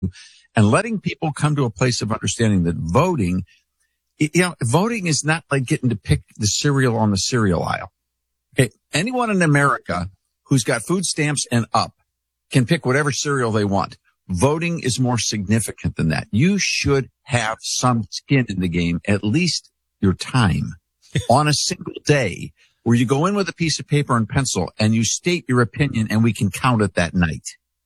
and letting people come to a place of understanding that voting is not like getting to pick the cereal on the cereal aisle. Okay. Anyone in America who's got food stamps and up can pick whatever cereal they want. Voting is more significant than that. You should have some skin in the game, at least your time on a single day where you go in with a piece of paper and pencil and you state your opinion and we can count it that night.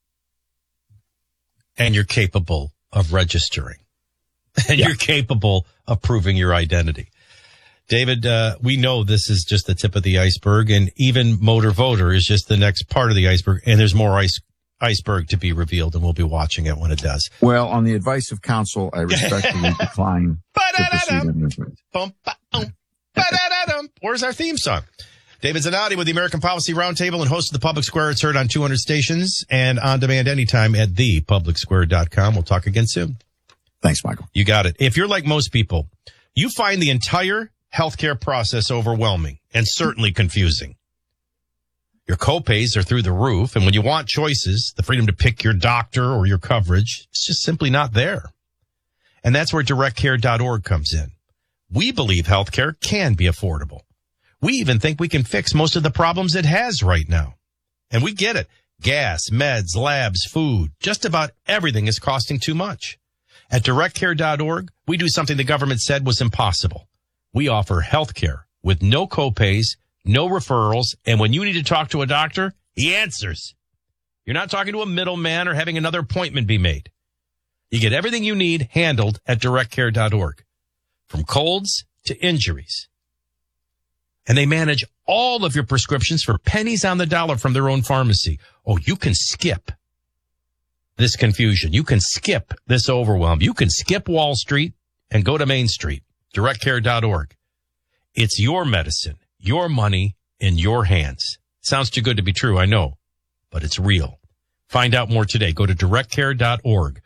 And you're capable of registering. And you're capable of proving your identity. David, we know this is just the tip of the iceberg, and even Motor Voter is just the next part of the iceberg, and there's more iceberg to be revealed, and we'll be watching it when it does. Well, on the advice of counsel, I respectfully decline to proceed in this way. Where's our theme song? David Zanotti with the American Policy Roundtable and host of the Public Square. It's heard on 200 stations and on demand anytime at thepublicsquare.com. We'll talk again soon. Thanks, Michael. You got it. If you're like most people, you find the entire healthcare process overwhelming and certainly confusing. Your copays are through the roof, and when you want choices, the freedom to pick your doctor or your coverage, it's just simply not there. And that's where directcare.org comes in. We believe healthcare can be affordable. We even think we can fix most of the problems it has right now. And we get it. Gas, meds, labs, food, just about everything is costing too much. At directcare.org, we do something the government said was impossible. We offer healthcare with no copays, no referrals, and when you need to talk to a doctor, he answers. You're not talking to a middleman or having another appointment be made. You get everything you need handled at directcare.org, from colds to injuries. And they manage all of your prescriptions for pennies on the dollar from their own pharmacy. Oh, you can skip this confusion. You can skip this overwhelm. You can skip Wall Street and go to Main Street. directcare.org. It's your medicine, your money in your hands. Sounds too good to be true, I know, but it's real. Find out more today. Go to directcare.org.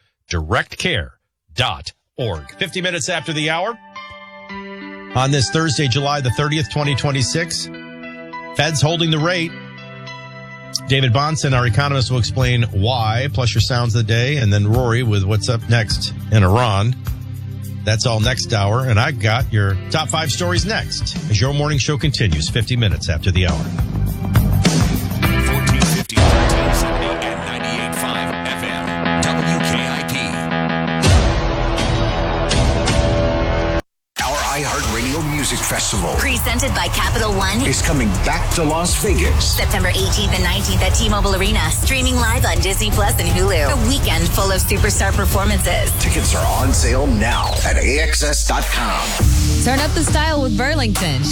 directcare.org. 50 minutes after the hour. On this Thursday, July the 30th, 2026, Fed's holding the rate. David Bahnsen, our economist, will explain why, plus your sounds of the day, and then Rory with what's up next in Iran. That's all next hour, and I got your top 5 stories next as your morning show continues 50 minutes after the hour. 1450, 1370, and 98.5 FM, WKIP. Our iHeartRadio Music Festival, presented by Capital One, is coming back to Las Vegas. September 18th and 19th at T-Mobile Arena. Streaming live on Disney Plus and Hulu. A weekend full of superstar performances. Tickets are on sale now at AXS.com. Turn up the style with Burlington.